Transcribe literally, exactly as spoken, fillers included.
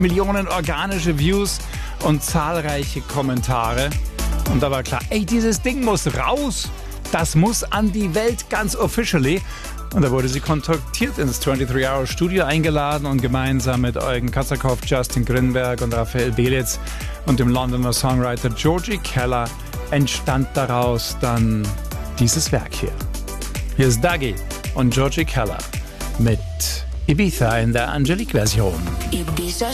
Millionen organische Views und zahlreiche Kommentare. Und da war klar, ey, dieses Ding muss raus. Das muss an die Welt, ganz officially. Und da wurde sie kontaktiert, ins dreiundzwanzig Hour Studio eingeladen und gemeinsam mit Eugen Kazakow, Justin Grinberg und Raphael Belitz und dem Londoner Songwriter Georgie Keller entstand daraus dann dieses Werk hier. Hier ist Dougie und Georgie Keller mit Ibiza in der Angelique-Version. Ibiza